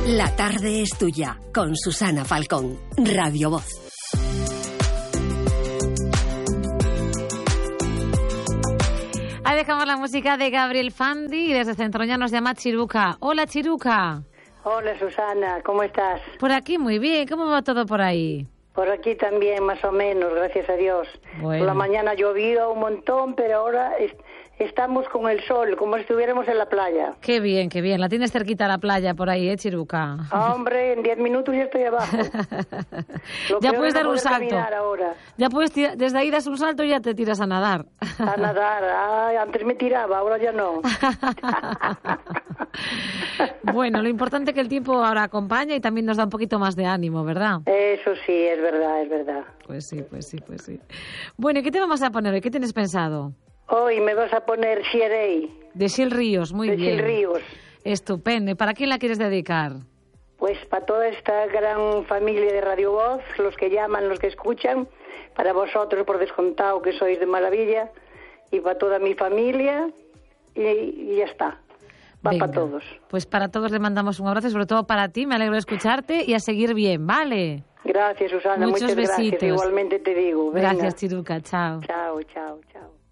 La tarde es tuya, con Susana Falcón, Radio Voz. Ahí dejamos la música de Gabriel Fandi y desde Centroña nos llama Chiruca. Hola, Chiruca. Hola, Susana, ¿cómo estás? Por aquí muy bien, ¿cómo va todo por ahí? Por aquí también, más o menos, gracias a Dios. Bueno. Por la mañana llovió un montón, pero ahora estamos con el sol, como si estuviéramos en la playa. Qué bien, qué bien. La tienes cerquita la playa por ahí, Chiruca. Hombre, en 10 minutos ya estoy abajo. Ya puedes dar un salto. Ahora. Ya puedes desde ahí das un salto y ya te tiras a nadar. A nadar. Antes me tiraba, ahora ya no. Bueno, lo importante es que el tiempo ahora acompaña y también nos da un poquito más de ánimo, ¿verdad? Eso sí, es verdad, es verdad. Pues sí. Bueno, ¿y qué te vamos a poner hoy? ¿Qué tienes pensado? Hoy me vas a poner Xerei. De Sil Ríos, muy bien. De Sil Ríos. Estupendo. ¿Y para quién la quieres dedicar? Pues para toda esta gran familia de Radio Voz, los que llaman, los que escuchan, para vosotros por descontado que sois de maravilla, y para toda mi familia, y ya está. Va para todos. Pues para todos le mandamos un abrazo, sobre todo para ti, me alegro de escucharte y a seguir bien, ¿vale? Gracias, Susana, muchas besitos. Gracias, igualmente te digo. Venga. Gracias, Chiruca, chao. Chao.